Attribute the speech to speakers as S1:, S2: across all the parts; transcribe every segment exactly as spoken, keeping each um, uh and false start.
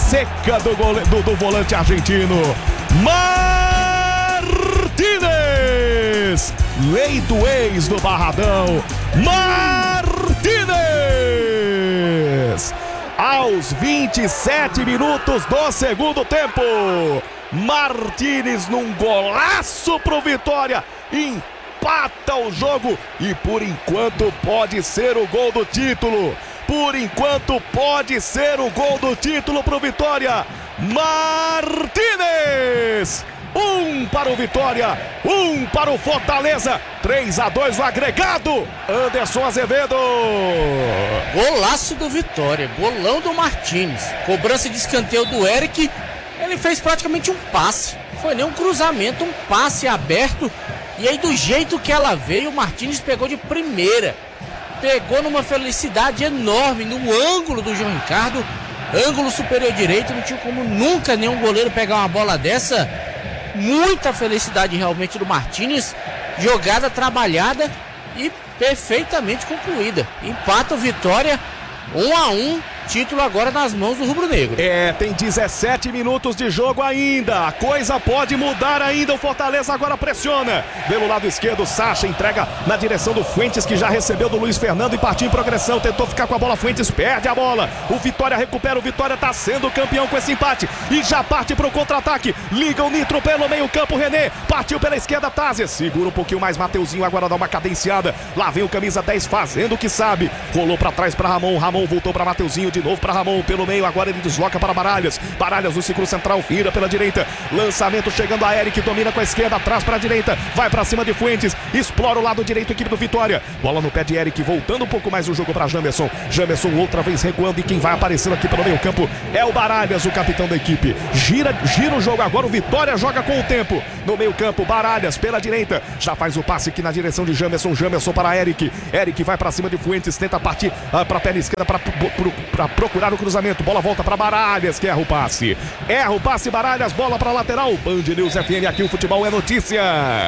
S1: seca do, gole... do, do volante argentino. Martínez, lei do ex do Barradão. Martínez, aos vinte e sete minutos do segundo tempo. Martínez num golaço pro Vitória, empata o jogo e por enquanto pode ser o gol do título. Por enquanto pode ser o gol do título pro Vitória. Martínez, um para o Vitória, um para o Fortaleza, três a dois o agregado. Anderson Azevedo.
S2: Golaço do Vitória, golão do Martínez, cobrança de escanteio do Eric. Ele fez praticamente um passe, foi nem um cruzamento, um passe aberto. E aí do jeito que ela veio, o Martínez pegou de primeira. Pegou numa felicidade enorme no ângulo do João Ricardo. Ângulo superior direito, não tinha como nunca nenhum goleiro pegar uma bola dessa. Muita felicidade realmente do Martínez. Jogada trabalhada e perfeitamente concluída. Empata o Vitória, um a um. Título agora nas mãos do rubro-negro.
S1: É, tem dezessete minutos de jogo ainda. A coisa pode mudar ainda. O Fortaleza agora pressiona. Pelo lado esquerdo, Sacha entrega na direção do Fuentes, que já recebeu do Luiz Fernando e partiu em progressão. Tentou ficar com a bola, Fuentes perde a bola. O Vitória recupera, o Vitória tá sendo campeão com esse empate. E já parte pro contra-ataque. Liga o Nitro pelo meio campo, René. Partiu pela esquerda, Tazes. Segura um pouquinho mais, Mateuzinho agora dá uma cadenciada. Lá vem o camisa dez fazendo o que sabe. Rolou pra trás pra Ramon. Ramon voltou pra Mateuzinho de novo para Ramon, pelo meio, agora ele desloca para Baralhas. Baralhas no ciclo central, vira pela direita. Lançamento chegando a Eric, domina com a esquerda, atrás para a direita. Vai para cima de Fuentes, explora o lado direito, equipe do Vitória. Bola no pé de Eric, voltando um pouco mais o jogo para Jamerson. Jamerson outra vez recuando e quem vai aparecendo aqui pelo meio campo é o Baralhas, o capitão da equipe. Gira, gira o jogo agora, o Vitória joga com o tempo. No meio campo, Baralhas pela direita. Já faz o passe aqui na direção de Jamerson. Jamerson para Eric. Eric vai para cima de Fuentes, tenta partir ah, para a perna esquerda para procurar o cruzamento, bola volta para Baralhas, que erra o passe. Erra o passe, Baralhas, bola para lateral. Band News F M, aqui o futebol é notícia.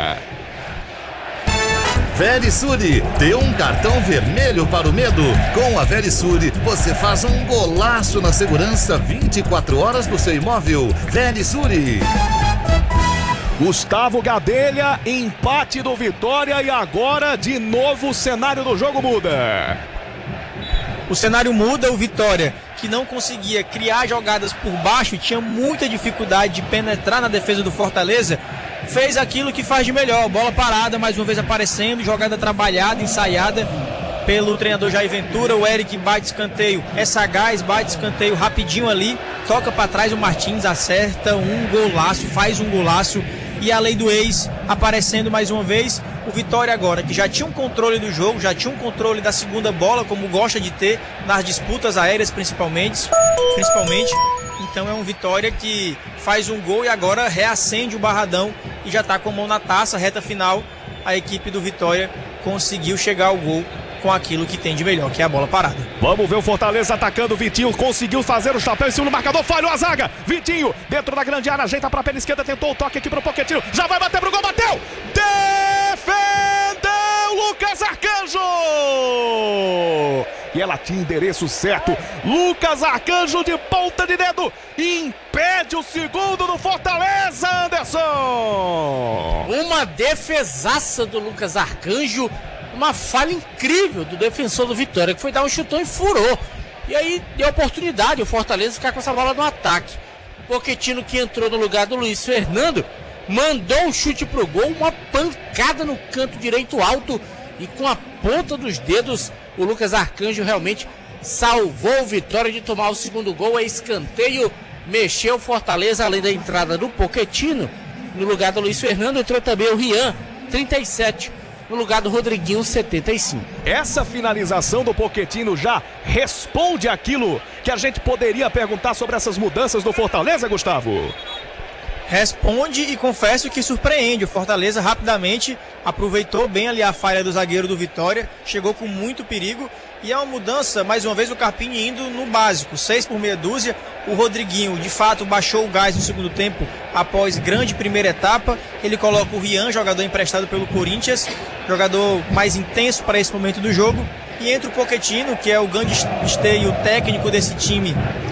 S3: Verisure, dê um cartão vermelho para o medo. Com a Verisure, você faz um golaço na segurança vinte e quatro horas do seu imóvel. Verisure.
S1: Gustavo Gadelha, empate do Vitória e agora de novo o cenário do jogo muda.
S4: O cenário muda, o Vitória, que não conseguia criar jogadas por baixo, tinha muita dificuldade de penetrar na defesa do Fortaleza, fez aquilo que faz de melhor, bola parada, mais uma vez aparecendo, jogada trabalhada, ensaiada pelo treinador Jair Ventura. O Eric bate escanteio, é sagaz, bate escanteio rapidinho ali, toca para trás, o Martins acerta um golaço, faz um golaço. E a lei do ex aparecendo mais uma vez. O Vitória agora, que já tinha um controle do jogo, já tinha um controle da segunda bola, como gosta de ter nas disputas aéreas principalmente. principalmente. Então é um Vitória que faz um gol e agora reacende o Barradão e já está com a mão na taça, reta final. A equipe do Vitória conseguiu chegar ao gol com aquilo que tem de melhor, que é a bola parada.
S1: Vamos ver o Fortaleza atacando. Vitinho conseguiu fazer o chapéu em cima do marcador, falhou a zaga. Vitinho dentro da grande área, ajeita para a perna esquerda, tentou o toque aqui pro Pochettino, já vai bater pro gol, bateu! Defendeu Lucas Arcanjo! E ela tinha endereço certo. Lucas Arcanjo de ponta de dedo impede o segundo do Fortaleza, Anderson!
S2: Uma defesaça do Lucas Arcanjo. Uma falha incrível do defensor do Vitória, que foi dar um chutão e furou. E aí deu oportunidade o Fortaleza ficar com essa bola no ataque. Pochettino, que entrou no lugar do Luiz Fernando, mandou um chute pro gol, uma pancada no canto direito alto. E com a ponta dos dedos, o Lucas Arcanjo realmente salvou o Vitória de tomar o segundo gol. É escanteio, mexeu o Fortaleza, além da entrada do Pochettino. No lugar do Luiz Fernando entrou também o Rian, trinta e sete. No lugar do Rodriguinho, setenta e cinco.
S1: Essa finalização do Pochettino já responde aquilo que a gente poderia perguntar sobre essas mudanças do Fortaleza, Gustavo?
S4: Responde e confesso que surpreende. O Fortaleza rapidamente aproveitou bem ali a falha do zagueiro do Vitória, chegou com muito perigo. E é uma mudança, mais uma vez, o Carpini indo no básico, seis por meia dúzia. O Rodriguinho, de fato, baixou o gás no segundo tempo após grande primeira etapa. Ele coloca o Rian, jogador emprestado pelo Corinthians, jogador mais intenso para esse momento do jogo. E entra o Pochettino, que é o grande esteio técnico desse time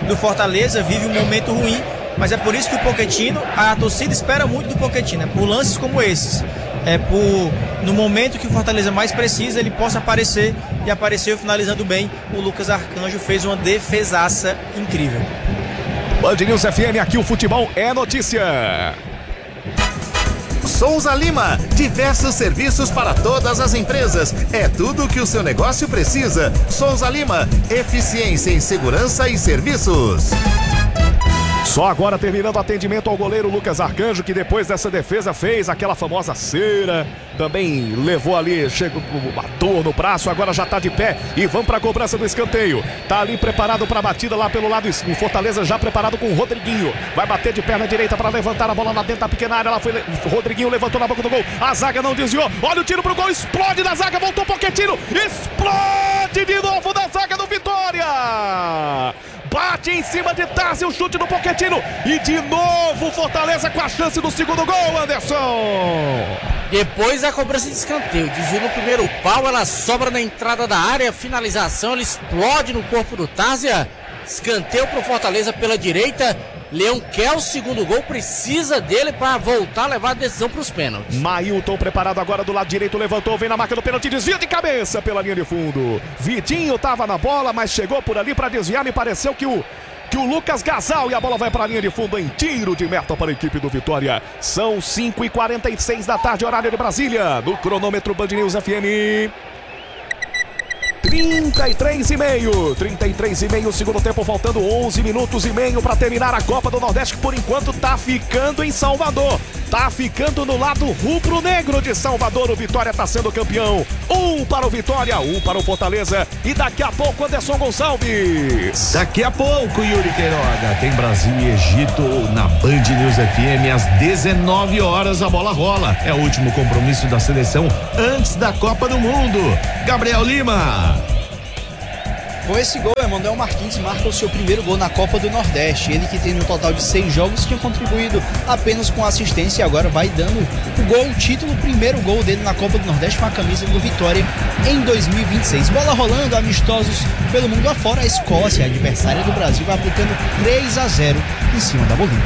S4: do Fortaleza vive um momento ruim, mas é por isso que o Pochettino, a torcida espera muito do Pochettino, é por lances como esses. É por, no momento que o Fortaleza mais precisa, ele possa aparecer, e apareceu finalizando bem. O Lucas Arcanjo fez uma defesaça incrível.
S1: Band News F M, aqui o futebol é notícia.
S3: Souza Lima, diversos serviços para todas as empresas. É tudo o que o seu negócio precisa. Souza Lima, eficiência em segurança e serviços.
S1: Só agora terminando o atendimento ao goleiro Lucas Arcanjo, que depois dessa defesa fez aquela famosa cera, também levou ali, chegou com a dor no braço, agora já tá de pé e vamos para a cobrança do escanteio. Tá ali preparado para a batida lá pelo lado, o Fortaleza já preparado com o Rodriguinho. Vai bater de perna direita para levantar a bola lá dentro da pequena área. Ela foi, Rodriguinho levantou na boca do gol, a zaga não desviou. Olha o tiro pro gol, explode da zaga, voltou o Pochettino, explode de novo da zaga do Vitória. Bate em cima de Tarzi, o chute do Pochettino. E de novo o Fortaleza com a chance do segundo gol, Anderson.
S2: Depois da cobrança de escanteio, desvio no primeiro pau, ela sobra na entrada da área, finalização, ele explode no corpo do Tarzi. Escanteio pro Fortaleza pela direita. Leão quer o segundo gol, precisa dele para voltar a levar a decisão para os pênaltis.
S1: Mailton preparado agora do lado direito, levantou, vem na marca do pênalti, desvia de cabeça pela linha de fundo. Vitinho estava na bola, mas chegou por ali para desviar, me pareceu que o que o Lucas Gasal, e a bola vai para a linha de fundo em tiro de meta para a equipe do Vitória. São cinco e quarenta e seis da tarde, horário de Brasília, no cronômetro Band News F M. trinta e três e meio, trinta e três e meio, segundo tempo, faltando onze minutos e meio para terminar a Copa do Nordeste, que por enquanto tá ficando em Salvador. Tá ficando no lado rubro-negro de Salvador. O Vitória tá sendo campeão. Um para o Vitória, um para o Fortaleza. E daqui a pouco, Anderson Gonçalves.
S5: Daqui a pouco, Yuri Queiroga, tem Brasil e Egito na Band News F M às dezenove horas. A bola rola. É o último compromisso da seleção antes da Copa do Mundo. Gabriel Lima.
S6: Com esse gol, Emanuel Martins marca o seu primeiro gol na Copa do Nordeste. Ele que tem um total de seis jogos, tinha contribuído apenas com assistência e agora vai dando o gol, o título, o primeiro gol dele na Copa do Nordeste com a camisa do Vitória em dois mil e vinte e seis. Bola rolando, amistosos pelo mundo afora. A Escócia, adversária do Brasil, vai aplicando três a zero em cima da Bolívia.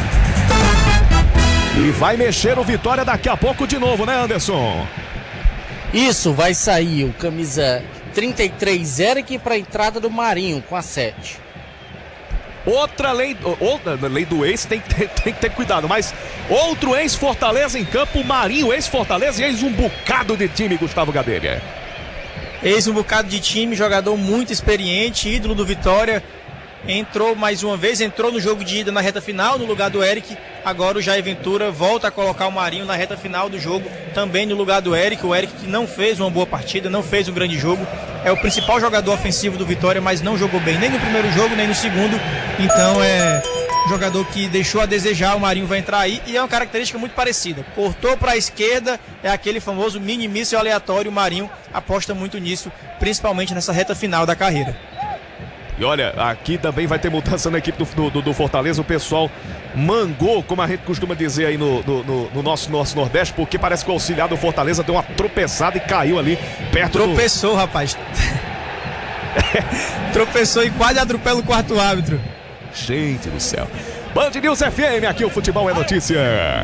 S1: E vai mexer o Vitória daqui a pouco de novo, né, Anderson?
S2: Isso, vai sair o camisa trinta e três, Eric, para a entrada do Marinho com a sete.
S1: Outra lei, outra lei do ex, tem, tem, tem que ter cuidado, mas outro ex-Fortaleza em campo, Marinho, ex-Fortaleza e ex um bocado de time, Gustavo Gadelha.
S4: Ex um bocado de time, jogador muito experiente, ídolo do Vitória. Entrou mais uma vez, entrou no jogo de ida na reta final, no lugar do Eric. Agora o Jair Ventura volta a colocar o Marinho na reta final do jogo, também no lugar do Eric. O Eric que não fez uma boa partida, não fez um grande jogo. É o principal jogador ofensivo do Vitória, mas não jogou bem nem no primeiro jogo, nem no segundo. Então é um jogador que deixou a desejar. O Marinho vai entrar aí e é uma característica muito parecida. Cortou para a esquerda, é aquele famoso mini míssil aleatório. O Marinho aposta muito nisso, principalmente nessa reta final da carreira.
S1: E olha, aqui também vai ter mudança na equipe do, do, do Fortaleza. O pessoal mangou, como a gente costuma dizer aí no, no, no nosso, nosso Nordeste, porque parece que o auxiliar do Fortaleza deu uma tropeçada e caiu ali perto
S4: Tropeçou, do... rapaz. Tropeçou e quase atropela o quarto árbitro.
S1: Gente do céu. Band News F M, aqui o futebol é notícia.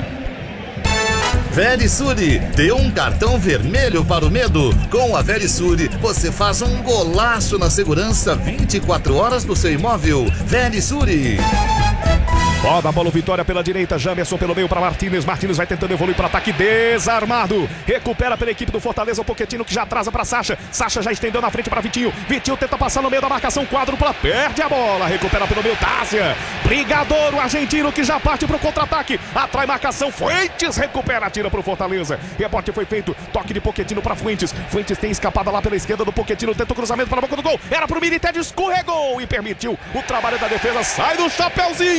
S3: Verisure, dê um cartão vermelho para o medo. Com a Verisure, você faz um golaço na segurança vinte e quatro horas do seu imóvel. Verisure.
S1: Roda a bola, o Vitória pela direita, Jamerson pelo meio para Martínez. Martínez vai tentando evoluir para ataque, desarmado. Recupera pela equipe do Fortaleza o Pochettino, que já atrasa para Sacha. Sacha já estendeu na frente para Vitinho. Vitinho tenta passar no meio da marcação, quádrupla, perde a bola. Recupera pelo meio, Tássia. Brigador, o argentino que já parte para o contra-ataque. Atrai marcação, Fuentes recupera, tira para o Fortaleza. Rebote foi feito, toque de Pochettino para Fuentes. Fuentes tem escapada lá pela esquerda do Pochettino, tenta o cruzamento para a boca do gol. Era para o Militer, escorregou e permitiu o trabalho da defesa. Sai do chapeuzinho, Vitória.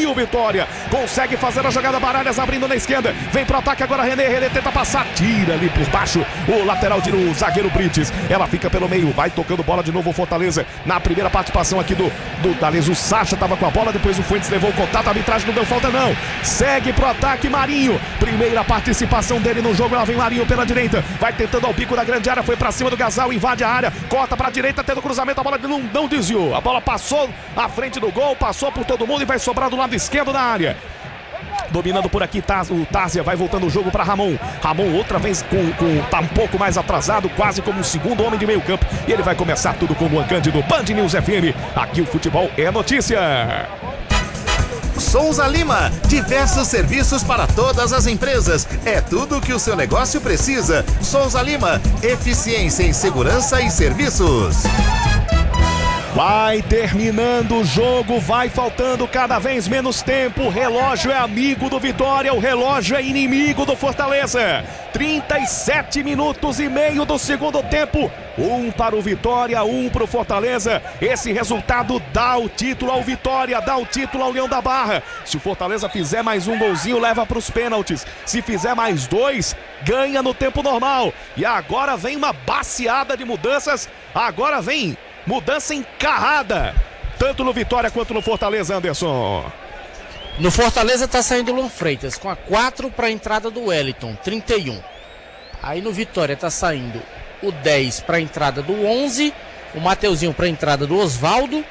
S1: Vitória. Consegue fazer a jogada, Baralhas abrindo na esquerda. Vem pro ataque agora, René. René tenta passar, tira ali por baixo o lateral de o zagueiro Brites. Ela fica pelo meio, vai tocando bola de novo o Fortaleza. Na primeira participação aqui do, do Thales, o Sacha tava com a bola, depois o Fuentes levou o contato, a arbitragem não deu falta não. Segue pro ataque Marinho. Primeira participação dele no jogo, lá vem Marinho pela direita. Vai tentando ao pico da grande área, foi pra cima do Gasal, invade a área, corta pra direita, tendo cruzamento, a bola não, não desviou. A bola passou à frente do gol, passou por todo mundo e vai sobrar do lado esquerdo da área. Dominando por aqui, o Tárzia vai voltando o jogo para Ramon. Ramon outra vez com, com, tá um pouco mais atrasado, quase como um segundo homem de meio campo. E ele vai começar tudo com o Luan Cândido, Band News F M. Aqui o futebol é notícia.
S3: Souza Lima, diversos serviços para todas as empresas. É tudo o que o seu negócio precisa. Souza Lima, eficiência em segurança e serviços.
S1: Vai terminando o jogo, vai faltando cada vez menos tempo. O relógio é amigo do Vitória, o relógio é inimigo do Fortaleza. trinta e sete minutos e meio do segundo tempo. Um para o Vitória, um para o Fortaleza. Esse resultado dá o título ao Vitória, dá o título ao Leão da Barra. Se o Fortaleza fizer mais um golzinho, leva para os pênaltis. Se fizer mais dois, ganha no tempo normal. E agora vem uma baciada de mudanças. Agora vem mudança encarrada, tanto no Vitória quanto no Fortaleza, Anderson.
S2: No Fortaleza tá saindo o Luan Freitas, com a quatro para a entrada do Wellington, trinta e um. Aí no Vitória tá saindo o dez para a entrada do onze, o Mateuzinho para a entrada do Osvaldo.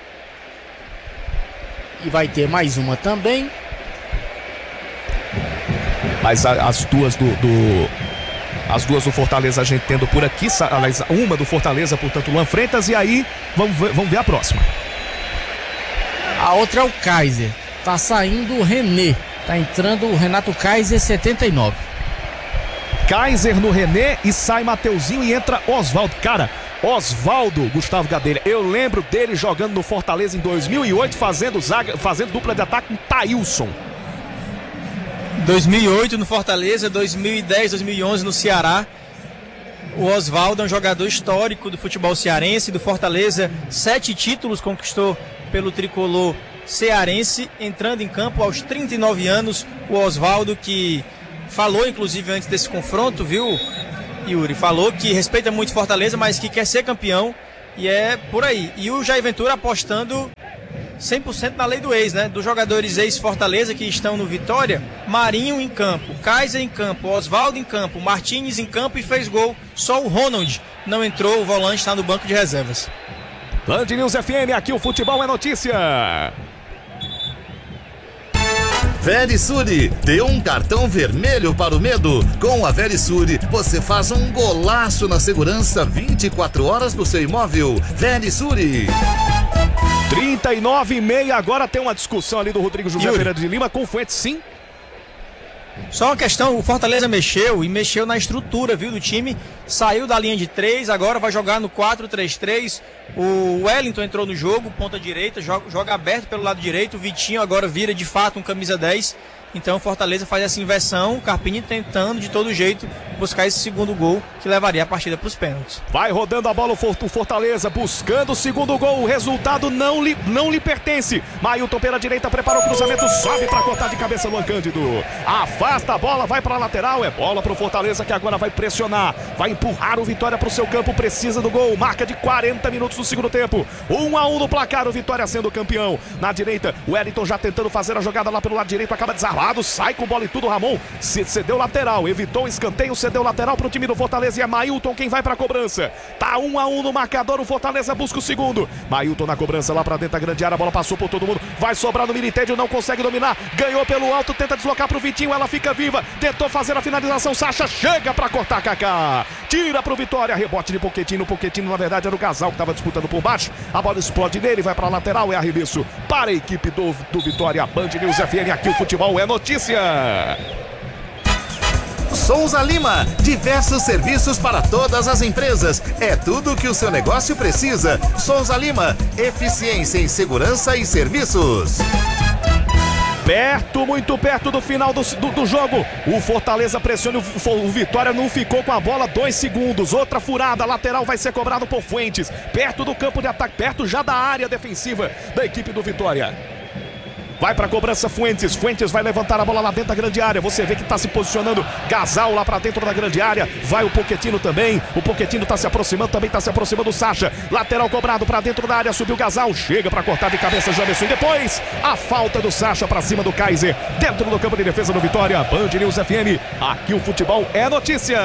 S2: E vai ter mais uma também.
S1: Mas a, as duas do... do... As duas do Fortaleza a gente tendo por aqui, aliás, uma do Fortaleza, portanto, Luan Freitas, e aí vamos ver, vamos ver a próxima.
S2: A outra é o Kaiser, tá saindo o René, tá entrando o Renato Kaiser, setenta e nove.
S1: Kaiser no René e sai Mateuzinho e entra Osvaldo. Cara, Osvaldo, Gustavo Gadelha, eu lembro dele jogando no Fortaleza em dois mil e oito, fazendo, zaga, fazendo dupla de ataque com Thailson.
S4: dois mil e oito no Fortaleza, dois mil e dez, dois mil e onze no Ceará. O Osvaldo é um jogador histórico do futebol cearense, do Fortaleza. Sete títulos conquistou pelo tricolor cearense, entrando em campo aos trinta e nove anos. O Osvaldo, que falou inclusive antes desse confronto, viu, Yuri? Falou que respeita muito Fortaleza, mas que quer ser campeão. E é por aí. E o Jair Ventura apostando cem por cento na lei do ex, né? Dos jogadores ex-Fortaleza que estão no Vitória, Marinho em campo, Kaiser em campo, Osvaldo em campo, Martins em campo e fez gol. Só o Ronald não entrou, o volante está no banco de reservas.
S1: Band News F M, aqui o futebol é notícia.
S3: Verisure, dê um cartão vermelho para o medo. Com a Verisure, você faz um golaço na segurança vinte e quatro horas do seu imóvel. Verisure.
S1: trinta e nove e meia, agora tem uma discussão ali do Rodrigo José Pereira de Lima com o Fuentes, sim.
S4: Só uma questão, o Fortaleza mexeu e mexeu na estrutura, viu, do time. Saiu da linha de três, agora vai jogar no quatro três três. O Wellington entrou no jogo, ponta direita, joga, joga aberto pelo lado direito. O Vitinho agora vira de fato um camisa dez. Então o Fortaleza faz essa inversão, o Carpini tentando de todo jeito buscar esse segundo gol que levaria a partida para os pênaltis.
S1: Vai rodando a bola o Fortaleza, buscando o segundo gol, o resultado não lhe, não lhe pertence. Mailton pela direita, prepara o cruzamento, sobe para cortar de cabeça Luan Cândido. Afasta a bola, vai para a lateral, é bola para o Fortaleza que agora vai pressionar, vai empurrar o Vitória para o seu campo, precisa do gol, marca de quarenta minutos do segundo tempo. um a um no placar, o Vitória sendo campeão. Na direita, o Wellington já tentando fazer a jogada lá pelo lado direito, acaba desarmado. Sai com bola e tudo, Ramon cedeu lateral, evitou o escanteio, cedeu lateral para o time do Fortaleza e é Mailton quem vai para a cobrança. Tá um a um no marcador, o Fortaleza busca o segundo. Mailton na cobrança lá para dentro da grande área, a bola passou por todo mundo, vai sobrar no Militêdio, não consegue dominar, ganhou pelo alto, tenta deslocar para o Vitinho, ela fica viva, tentou fazer a finalização, Sacha chega para cortar, Kaká, tira para o Vitória, rebote de Pochettino, Pochettino na verdade era o Gasal que estava disputando por baixo, a bola explode nele, vai para a lateral, é arremesso para a equipe do, do Vitória. Band News F M, aqui o futebol é notícia.
S3: Souza Lima, diversos serviços para todas as empresas. É tudo o que o seu negócio precisa. Souza Lima, eficiência em segurança e serviços.
S1: Perto, muito perto do final do, do, do jogo. O Fortaleza pressiona, o, o Vitória não ficou com a bola, dois segundos. Outra furada, lateral vai ser cobrado por Fuentes. Perto do campo de ataque, perto já da área defensiva da equipe do Vitória. Vai pra cobrança Fuentes. Fuentes vai levantar a bola lá dentro da grande área. Você vê que tá se posicionando Gasal lá pra dentro da grande área. Vai o Pochettino também. O Pochettino tá se aproximando, também tá se aproximando o Sacha. Lateral cobrado pra dentro da área. Subiu Gasal. Chega pra cortar de cabeça Jamerson. Depois, a falta do Sacha pra cima do Kaiser. Dentro do campo de defesa do Vitória. Band News F M. Aqui o futebol é notícia.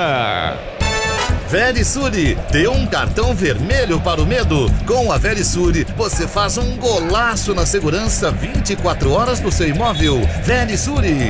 S3: Verisure, dê um cartão vermelho para o medo. Com a Verisure, você faz um golaço na segurança vinte e quatro horas do seu imóvel. Verisure.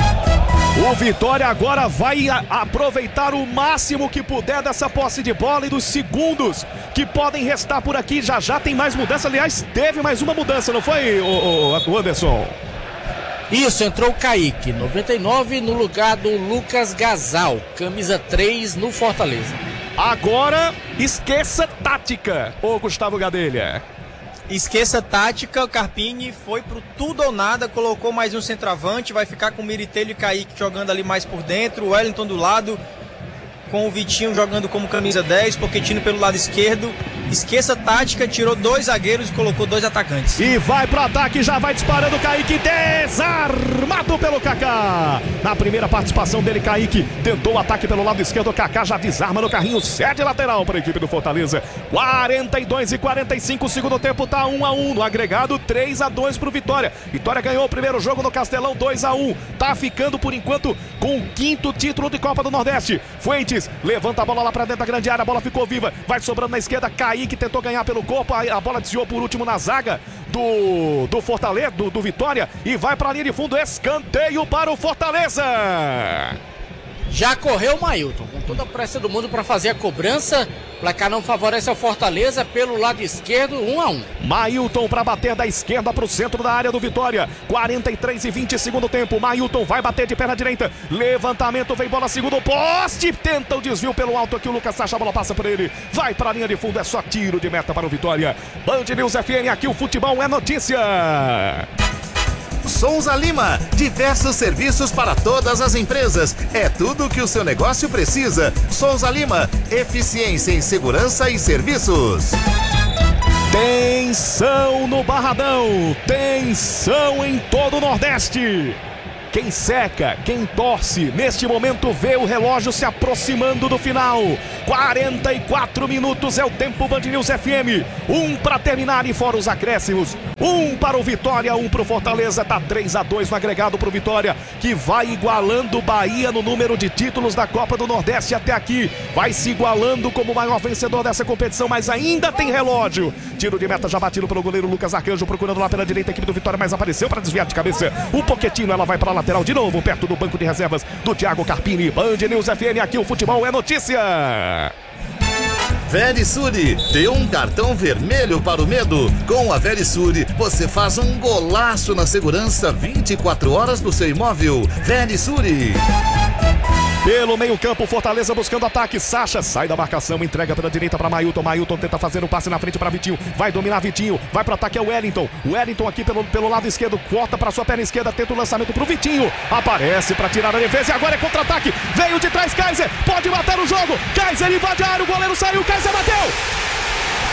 S1: O Vitória agora vai a- aproveitar o máximo que puder dessa posse de bola e dos segundos que podem restar por aqui. Já já tem mais mudança. Aliás, teve mais uma mudança, não foi, o, o, o Anderson?
S2: Isso, entrou o Kaique, noventa e nove, no lugar do Lucas Gasal, camisa três no Fortaleza.
S1: Agora, esqueça tática, ô Gustavo Gadelha.
S4: Esqueça tática, o Carpini foi pro tudo ou nada, colocou mais um centroavante, vai ficar com o Miritelho e Kaique jogando ali mais por dentro, o Wellington do lado, com o Vitinho jogando como camisa dez, Pochettino pelo lado esquerdo. Esqueça tática, tirou dois zagueiros e colocou dois atacantes.
S1: E vai pro ataque, já vai disparando o Kaique, desarmado pelo Kaká. Na primeira participação dele, Kaique tentou o ataque pelo lado esquerdo, o Kaká já desarma no carrinho, cede lateral para a equipe do Fortaleza. quarenta e dois e quarenta e cinco, o segundo tempo tá um a um, no agregado três a dois pro Vitória. Vitória ganhou o primeiro jogo no Castelão, dois a um, tá ficando por enquanto com o quinto título de Copa do Nordeste. Fuentes levanta a bola lá pra dentro da grande área, a bola ficou viva, vai sobrando na esquerda, Kaique que tentou ganhar pelo corpo, a, a bola desviou por último na zaga do, do Fortaleza, do, do Vitória, e vai pra linha de fundo, escanteio para o Fortaleza.
S2: Já correu o Mailton, com toda a pressa do mundo para fazer a cobrança. O placar não favorece ao Fortaleza pelo lado esquerdo, um a um.
S1: Mailton para bater da esquerda para o centro da área do Vitória. quarenta e três e vinte, segundo tempo. Mailton vai bater de perna direita. Levantamento, vem bola, segundo poste. Tenta o desvio pelo alto aqui. O Lucas Sacha, a bola passa por ele. Vai para a linha de fundo, é só tiro de meta para o Vitória. Band News F M, aqui o futebol é notícia.
S3: Souza Lima, diversos serviços para todas as empresas. É tudo o que o seu negócio precisa. Souza Lima, eficiência em segurança e serviços.
S1: Tensão no Barradão, tensão em todo o Nordeste. Quem seca, quem torce, neste momento vê o relógio se aproximando do final. quarenta e quatro minutos é o tempo, Band News F M. Um para terminar e fora os acréscimos. Um para o Vitória, um para o Fortaleza. Tá três a dois no agregado para o Vitória, que vai igualando o Bahia no número de títulos da Copa do Nordeste até aqui. Vai se igualando como o maior vencedor dessa competição, mas ainda tem relógio. Tiro de meta já batido pelo goleiro Lucas Arcanjo, procurando lá pela direita a equipe do Vitória, mas apareceu para desviar de cabeça. O Pochettino, ela vai para lá lateral de novo, perto do banco de reservas do Thiago Carpini. Band News F M, aqui o futebol é notícia.
S3: Verisure, dê um cartão vermelho para o medo. Com a Verisure, você faz um golaço na segurança vinte e quatro horas do seu imóvel. Verisure.
S1: Pelo meio campo, Fortaleza buscando ataque. Sacha sai da marcação, entrega pela direita para Mailton. Mailton tenta fazer um passe na frente para Vitinho. Vai dominar Vitinho, vai para o ataque é o Wellington. Wellington aqui pelo, pelo lado esquerdo, corta para sua perna esquerda, tenta o lançamento para o Vitinho. Aparece para tirar a defesa e agora é contra-ataque. Veio de trás Kaiser, pode matar o jogo. Kaiser invade a área, o goleiro saiu, Kaiser bateu.